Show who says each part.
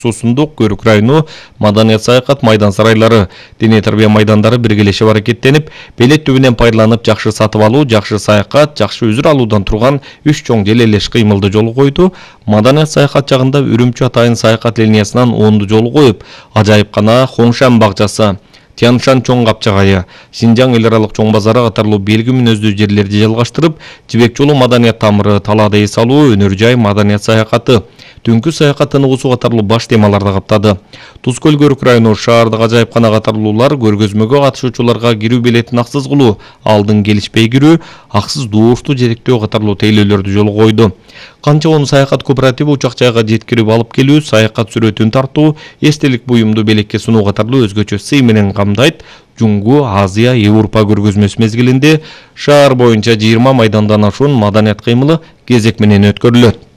Speaker 1: Сусундук, Көрүк району маданият саякат майдан сарайлары, дене тарбия майдандары биргелешип аракеттенип, белет түбүнөн пайдаланып жакшы сатып алуу, жакшы саякат, жакшы үзүр алуудан турган 3 чоң желелеш кыймылды жолу койду. Маданият саякат жагында Үрүмчү Атайын саякат линиясынан 10 жолу коюп, ажайыпкана Хоңшан бакчасы, Тяншан чоң капчагайы, Синжаң эл аралык чоң базары катарлуу белги мүнөздүү жерлерди жалгаштырып, Жибек жолу маданият тамыры, талаада эс алуу, өнөр жай маданият саякаты, түнкү саякаттын угусу катарлуу баш темаларды каптады. Туз көл Көрүк району шаардык ажайыпкана катарлуулар көргөзмөгө катышуучуларга кирүү билетин аксыз кылуу, алдын келишпей кирүү, аксыз дуушту жетектөө катарлуу тейлөөлөрдү жолго койду. Канча он саякат кооперативи учак жайга жеткирип алып келүү, саякат сүрөтүн тартуу, эстелик буюмду белекке сунуу катарлуу өзгөчө сый менен камдайт. Жуңгу, Азия, Европа көргөзмөсү мезгилинде шаар боюнча 20 майдандан ашуун маданият кыймылы кезек менен өткөрүлөт.